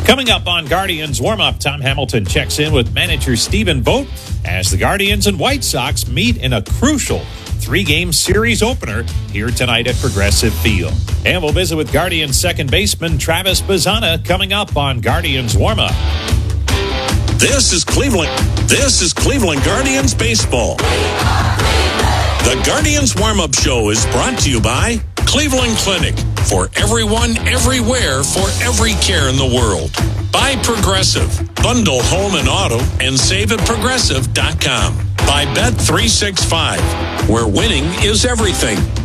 Coming up on Guardians warm-up, Tom Hamilton checks in with manager Stephen Vogt as the Guardians and White Sox meet in a crucial 3-game series opener here tonight at Progressive Field. And we'll visit with Guardians second baseman Travis Bazzana coming up on Guardians warm-up. This is Cleveland Guardians baseball. The Guardians warm-up show is brought to you by Cleveland Clinic. For everyone, everywhere, for every care in the world. By Progressive. Bundle home and auto and save at progressive.com. By Bet365, where winning is everything.